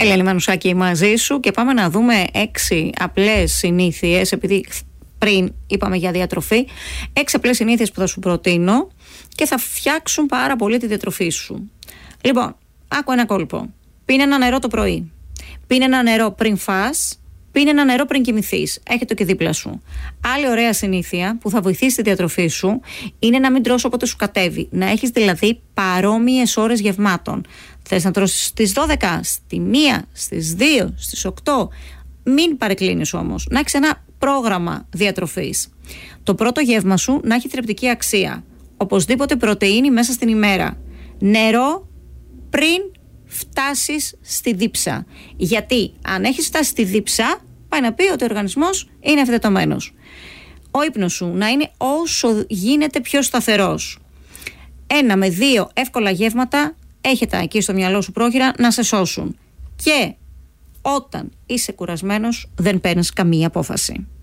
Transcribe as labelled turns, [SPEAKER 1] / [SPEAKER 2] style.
[SPEAKER 1] Ελένη Μανουσάκη μαζί σου και πάμε να δούμε 6 απλές συνήθειες, επειδή πριν είπαμε για διατροφή, 6 απλές συνήθειες που θα σου προτείνω και θα φτιάξουν πάρα πολύ τη διατροφή σου. Λοιπόν, άκου ένα κόλπο. Πίνε ένα νερό το πρωί. Πίνε ένα νερό πριν φας. Πίνε ένα νερό πριν κοιμηθείς. Έχετε το και δίπλα σου. Άλλη ωραία συνήθεια που θα βοηθήσει τη διατροφή σου είναι να μην τρως όποτε σου κατέβει. Να έχεις δηλαδή παρόμοιες ώρες γευμάτων. Θες να τρως στις 12, στη 1, στις 2, στις 8. Μην παρεκκλίνεις όμως. Να έχεις ένα πρόγραμμα διατροφής. Το πρώτο γεύμα σου να έχει θρεπτική αξία. Οπωσδήποτε πρωτεΐνη μέσα στην ημέρα. Νερό πριν φτάσεις στη δίψα. Γιατί αν έχεις φτάσει στη δίψα, πάει να πει ότι ο οργανισμός είναι ευθετωμένος. Ο ύπνος σου να είναι όσο γίνεται πιο σταθερός. 1 με 2 εύκολα γεύματα έχετε εκεί στο μυαλό σου πρόχειρα να σε σώσουν. Και όταν είσαι κουρασμένος δεν παίρνεις καμία απόφαση.